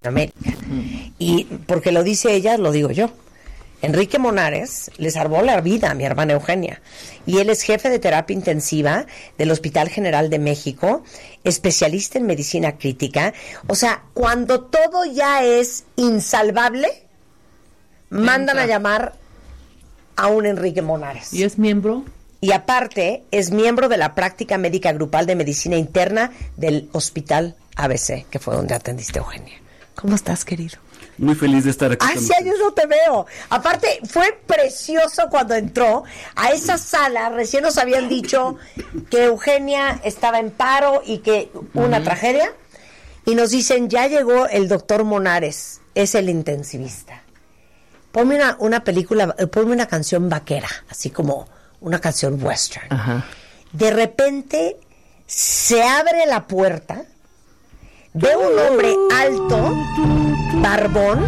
América. Y porque lo dice ella, lo digo yo. Enrique Monares le salvó la vida a mi hermana Eugenia. Y él es jefe de terapia intensiva del Hospital General de México, especialista en medicina crítica. O sea, cuando todo ya es insalvable, mandan a llamar a un Enrique Monares. ¿Y es miembro? Y aparte, es miembro de la práctica médica grupal de medicina interna del Hospital ABC, que fue donde atendiste a Eugenia. ¿Cómo estás, querido? Muy feliz de estar aquí. Hace años no te veo. Aparte, fue precioso cuando entró a esa sala. Recién nos habían dicho que Eugenia estaba en paro y que una tragedia. Y nos dicen, ya llegó el doctor Monares, es el intensivista. Ponme una película, ponme una canción vaquera, así como una canción western. Ajá. De repente se abre la puerta, ve un hombre alto, barbón,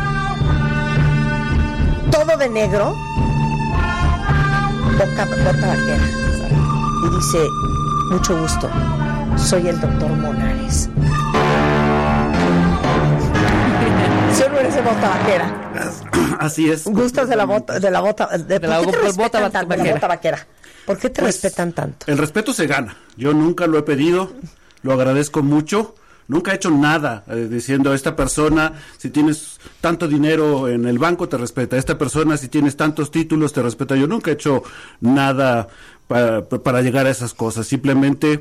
todo de negro, bota vaquera, y dice, mucho gusto, soy el doctor Monares. ¿Sí o no eres de bota vaquera? Así es. ¿Gustas de la bota vaquera? ¿Por qué te respetan tanto? El respeto se gana. Yo nunca lo he pedido, lo agradezco mucho. Nunca he hecho nada diciendo a esta persona, si tienes tanto dinero en el banco te respeta, esta persona si tienes tantos títulos te respeta. Yo nunca he hecho nada para llegar a esas cosas, simplemente